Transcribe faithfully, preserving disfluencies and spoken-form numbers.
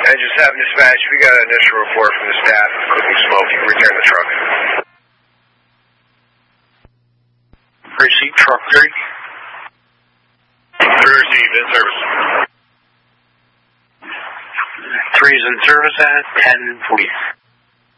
Engine seven dispatch, we got an initial report from the staff of cooking smoke. You can return the truck. Receive truck three. Receive, in service. Three is in service at ten forty.